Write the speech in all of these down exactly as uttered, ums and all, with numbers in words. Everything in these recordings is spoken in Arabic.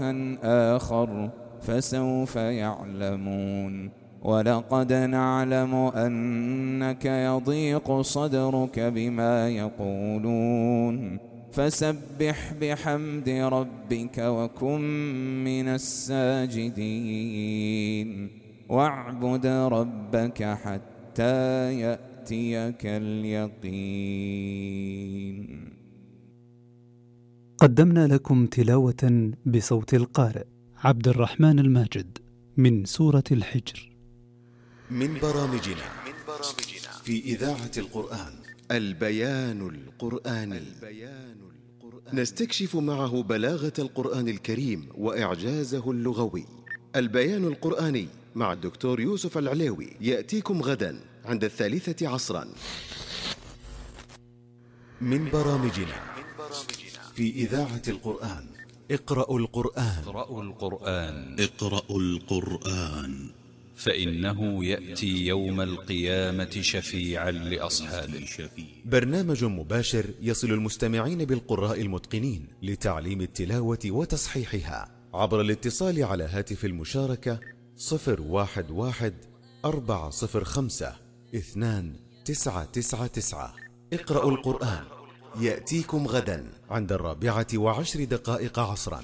آخر فسوف يعلمون. ولقد نعلم أنك يضيق صدرك بما يقولون فسبح بحمد ربك وكن من الساجدين واعبد ربك حتى يأتيك اليقين. قدمنا لكم تلاوة بصوت القارئ عبد الرحمن الماجد من سورة الحجر. من برامجنا في إذاعة القرآن البيان القرآني. نستكشف معه بلاغة القرآن الكريم وإعجازه اللغوي. البيان القرآني مع الدكتور يوسف العليوي يأتيكم غدا عند الثالثة عصرا. من برامجنا في إذاعة القرآن اقرأوا القرآن. اقرأوا القرآن اقرأوا القرآن فإنه يأتي يوم القيامة شفيعا لأصحابه. برنامج مباشر يصل المستمعين بالقراء المتقنين لتعليم التلاوة وتصحيحها عبر الاتصال على هاتف المشاركة صفر واحد واحد أربعة صفر خمسة اثنان تسعة تسعة تسعة. اقرأوا القرآن يأتيكم غدا عند الرابعة وعشر دقائق عصرا.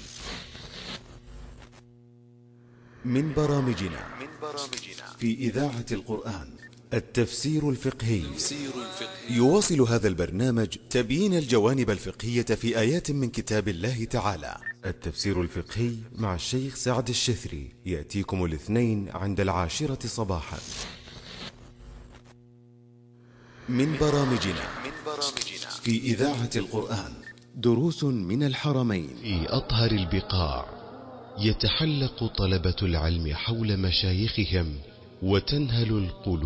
من برامجنا في إذاعة القرآن التفسير الفقهي. يواصل هذا البرنامج تبيين الجوانب الفقهية في آيات من كتاب الله تعالى. التفسير الفقهي مع الشيخ سعد الشثري يأتيكم الاثنين عند العاشرة صباحا. من برامجنا في إذاعة القرآن دروس من الحرمين. في أطهر البقاع يتحلق طلبة العلم حول مشايخهم وتنهل القلوب